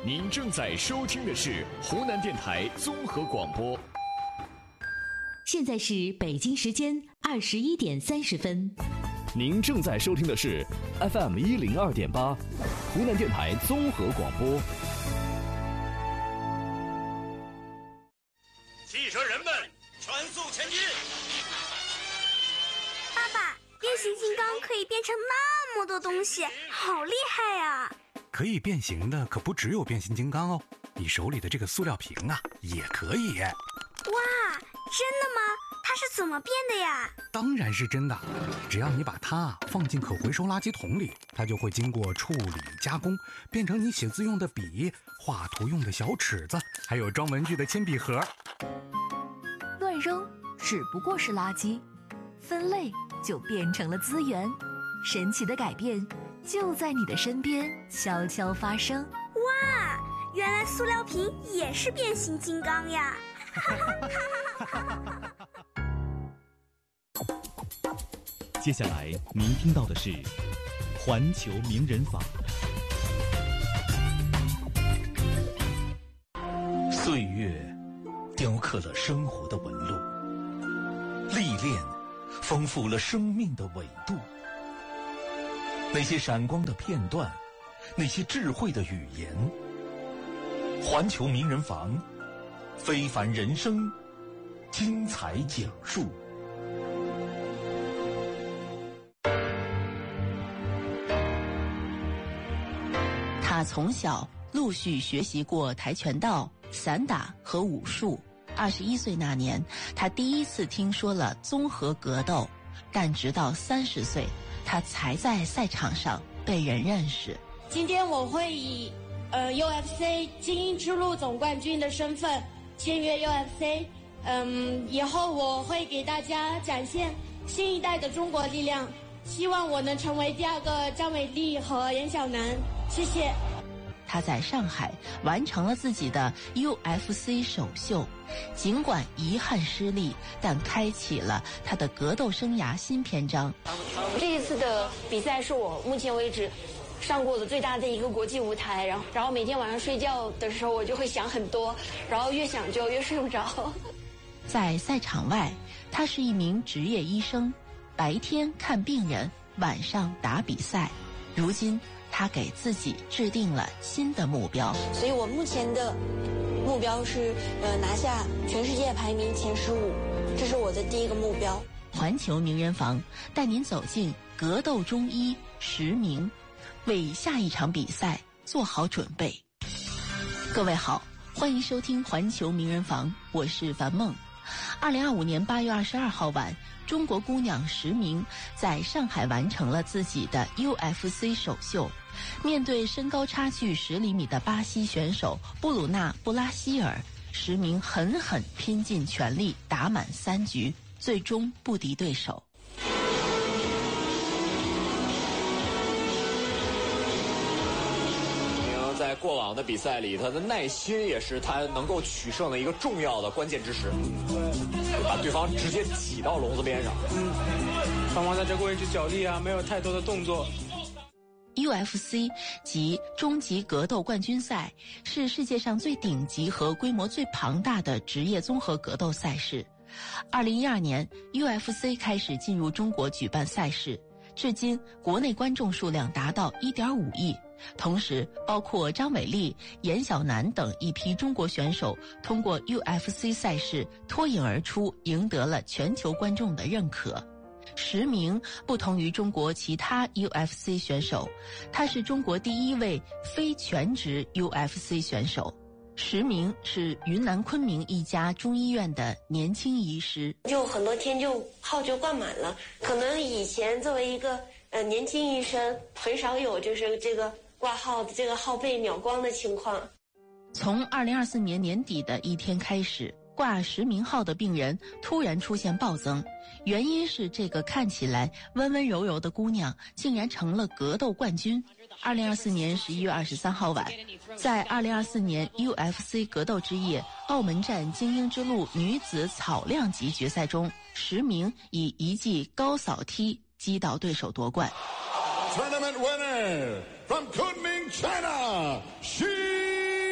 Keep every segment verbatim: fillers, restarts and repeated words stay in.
您正在收听的是湖南电台综合广播。 现在是北京时间二十一点三十分。 您正在收听的是 F M 一零二点八，湖南电台综合广播。 汽车人们，全速前进！ 爸爸，变形金刚可以变成那么多东西，好厉害呀！ 可以变形的可不只有变形金刚哦，你手里的这个塑料瓶啊，也可以。 哇，真的吗？它是怎么变的呀？ 当然是真的，只要你把它放进可回收垃圾桶里，它就会经过处理加工，变成你写字用的笔、画图用的小尺子，还有装文具的铅笔盒。 乱扔只不过是垃圾，分类就变成了资源。神奇的改变就在你的身边悄悄发生。 哇，原来塑料瓶也是变形金刚呀！ 接下来您听到的是环球名人坊。 岁月雕刻了生活的纹路，历练丰富了生命的纬度。那些闪光的片段，那些智慧的语言，环球名人坊，非凡人生，精彩讲述。 他从小陆续学习过跆拳道、散打和武术。二十一岁那年，他第一次听说了综合格斗，但直到三十岁，他才在赛场上被人认识。 今天我会以呃 U F C 精英之路总冠军的身份签约 U F C。嗯，以后我会给大家展现新一代的中国力量，希望我能成为第二个张伟丽和严晓楠。谢谢。 他在上海完成了自己的 U F C 首秀，尽管遗憾失利，但开启了他的格斗生涯新篇章。 这一次的比赛是我目前为止上过的最大的一个国际舞台，然后然后每天晚上睡觉的时候我就会想很多，然后越想就越睡不着。 在赛场外，他是一名职业医生，白天看病人，晚上打比赛。如今他给自己制定了新的目标， 所以我目前的目标是呃拿下全世界排名前十五，这是我的第一个目标。 环球名人坊带您走进格斗中医石明，为下一场比赛做好准备。各位好，欢迎收听环球名人坊，我是樊梦。二零二五年八月二十二号晚，中国姑娘石明在上海完成了自己的 U F C 首秀，面对身高差距十厘米的巴西选手布鲁纳·布拉希尔，石明狠狠拼尽全力，打满三局，最终不敌对手。 在过往的比赛里，他的耐心也是他能够取胜的一个重要的关键之时，把对方直接挤到笼子边上。 嗯，双方在这个位置角力啊，没有太多的动作。 U F C 即终极格斗冠军赛是世界上最顶级和规模最庞大的职业综合格斗赛事。二零一二年 U F C 开始进入中国举办赛事，至今国内观众数量达到 一点五亿。同时，包括张伟丽、严晓楠等一批中国选手通过 U F C 赛事脱颖而出，赢得了全球观众的认可。石明不同于中国其他 U F C 选手，他是中国第一位非全职 U F C 选手。石明是云南昆明一家中医院的年轻医师， 就很多天就号就挂满了。可能以前作为一个呃年轻医生，很少有就是这个挂号的这个号被秒光的情况。 从二零二四年年底的一天开始，挂石明号的病人突然出现暴增，原因是这个看起来温温柔柔的姑娘竟然成了格斗冠军。二零二四年十一月二十三号晚，在二零二四年 U F C 格斗之夜澳门站精英之路女子草量级决赛中，石明以一记高扫踢击倒对手夺冠。 Tournament winner from Kunming, China, Xi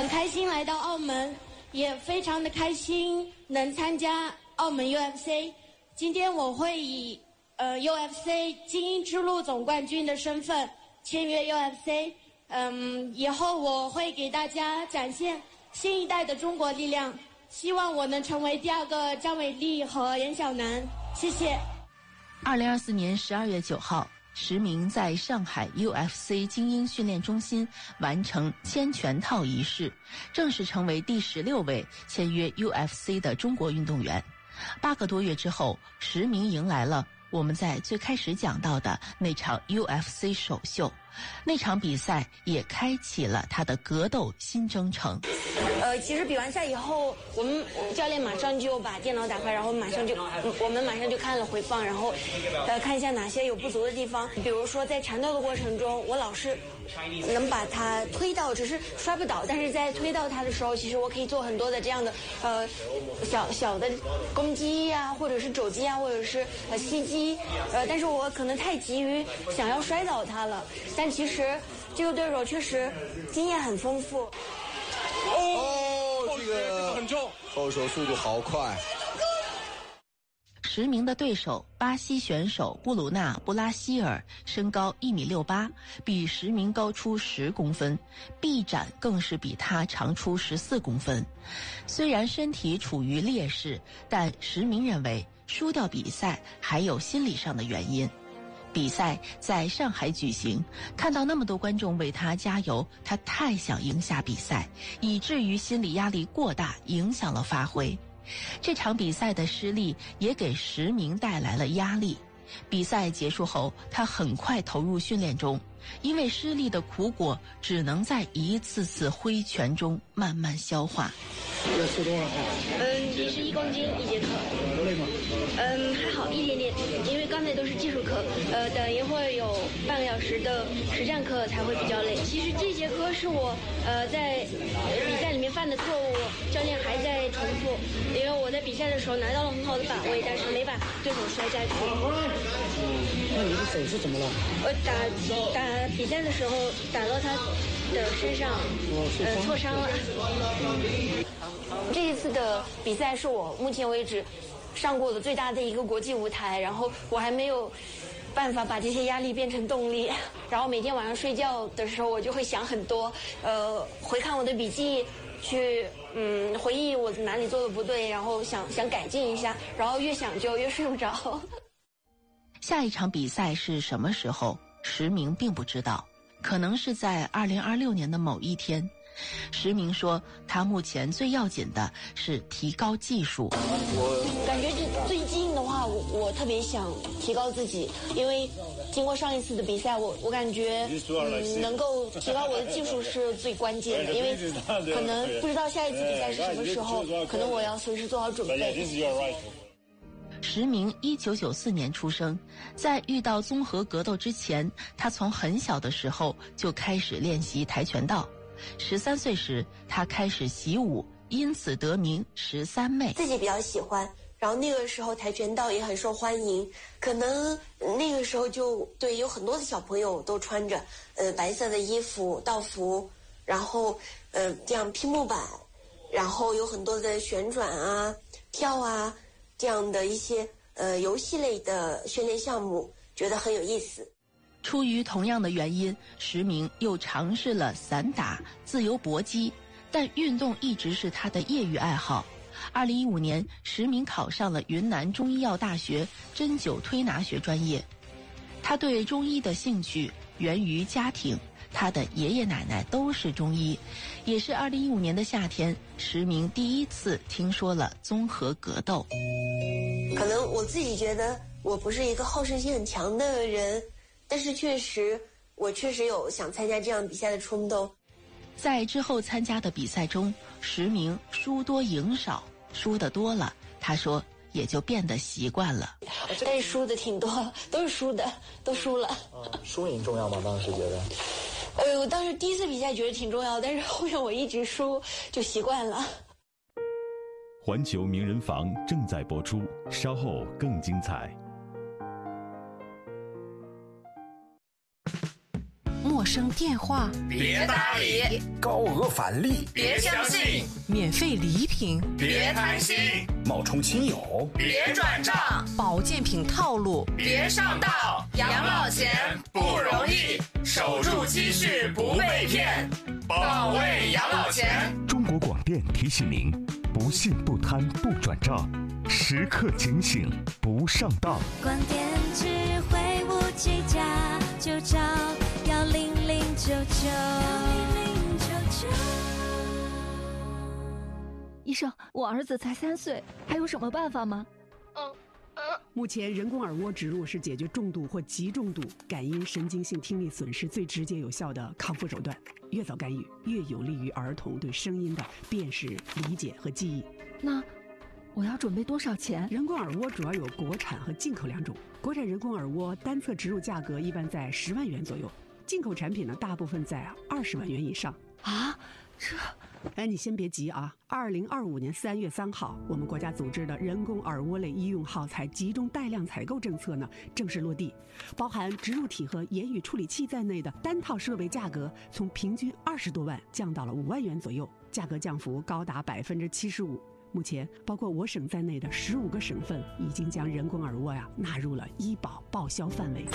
很开心来到澳门，也非常的开心能参加澳门 U F C。今天我会以呃 U F C 精英之路总冠军的身份签约 U F C。嗯，以后我会给大家展现新一代的中国力量，希望我能成为第二个张伟丽和严晓楠。谢谢。 二零二四年十二月九号，石明在上海 U F C 精英训练中心完成签拳套仪式，正式成为第十六位签约 U F C 的中国运动员。八个多月之后，石明迎来了我们在最开始讲到的那场 U F C 首秀，那场比赛也开启了他的格斗新征程。 呃，其实比完赛以后，我们教练马上就把电脑打开，然后马上就我们马上就看了回放，然后呃看一下哪些有不足的地方。比如说在缠斗的过程中，我老是能把他推倒，只是摔不倒，但是在推到他的时候，其实我可以做很多的这样的呃小小的攻击呀、啊，或者是肘击啊，或者是呃膝击，呃，但是我可能太急于想要摔倒他了，但其实这个对手确实经验很丰富。 哦，这个很重，后手速度好快。 石明的对手巴西选手布鲁纳·布拉希尔身高一米六八，比石明高出十公分，臂展更是比他长出十四公分。虽然身体处于劣势，但石明认为输掉比赛还有心理上的原因。比赛在上海举行，看到那么多观众为他加油，他太想赢下比赛，以至于心理压力过大，影响了发挥。这场比赛的失利也给石明带来了压力。比赛结束后，他很快投入训练中，因为失利的苦果只能在一次次挥拳中慢慢消化。 要吃多少？ 嗯，也是一公斤一节课。 累吗？ 嗯，还好一点点，因为刚才都是技术课，呃，等一会儿有半个小时的实战课才会比较累。其实这节课是我呃在比赛里面犯的错误，教练还在重复，因为我在比赛的时候拿到了很好的把位，但是没把对手摔下去。 那你的手是怎么了？ 我打打比赛的时候打到他的身上，呃，挫伤了。这一次的比赛是我目前为止上过的最大的一个国际舞台，然后我还没有办法把这些压力变成动力，然后每天晚上睡觉的时候我就会想很多，呃，回看我的笔记，去嗯回忆我哪里做的不对，然后想想改进一下，然后越想就越睡不着。 下一场比赛是什么时候？石明并不知道，可能是在二零二六年的某一天。石明说，他目前最要紧的是提高技术。 我感觉这最近的话，我我特别想提高自己，因为经过上一次的比赛，我我感觉嗯能够提高我的技术是最关键的，因为可能不知道下一次比赛是什么时候，可能我要随时做好准备。 石明一九九四年出生，在遇到综合格斗之前，他从很小的时候就开始练习跆拳道。十三岁时，他开始习武，因此得名十三妹。 自己比较喜欢，然后那个时候跆拳道也很受欢迎，可能那个时候就对有很多的小朋友都穿着呃白色的衣服道服，然后呃这样拼木板，然后有很多的旋转啊跳啊这样的一些呃游戏类的训练项目，觉得很有意思。 出于同样的原因，石明又尝试了散打、自由搏击，但运动一直是他的业余爱好。二零一五年，石明考上了云南中医药大学针灸推拿学专业。他对中医的兴趣源于家庭，他的爷爷奶奶都是中医。也是二零一五年的夏天，石明第一次听说了综合格斗。 可能我自己觉得我不是一个好胜心很强的人，但是确实我确实有想参加这样比赛的冲动。 在之后参加的比赛中，石明输多赢少，输得多了，他说也就变得习惯了。 但是输的挺多，都是输的，都输了。 嗯，输赢重要吗？当时觉得？ 呃，我当时第一次比赛觉得挺重要，但是后面我一直输，就习惯了。 环球名人房正在播出，稍后更精彩。 陌生电话别搭理， 高额返利别相信， 免费礼品别贪心， 冒充亲友别转账， 保健品套路别上当。养老钱不容易，守住积蓄不被骗，保卫养老钱。 中国广电提醒您：不信不贪不转账，时刻警醒不上当。 广电智慧无计价，就找幺零零九九。 医生，我儿子才三岁，还有什么办法吗？ 嗯嗯。目前人工耳蜗植入是解决重度或极重度感音神经性听力损失最直接有效的康复手段。越早干预，越有利于儿童对声音的辨识、理解和记忆。 那我要准备多少钱？ 人工耳蜗主要有国产和进口两种。国产人工耳蜗单侧植入价格一般在十万元左右，进口产品呢大部分在二十万元以上。 啊，这…… 哎，你先别急啊！二零二五年三月三号，我们国家组织的人工耳蜗类医用耗材集中带量采购政策呢正式落地，包含植入体和言语处理器在内的单套设备价格从平均二十多万降到了五万元左右，价格降幅高达百分之七十五。目前，包括我省在内的十五个省份已经将人工耳蜗呀纳入了医保报销范围。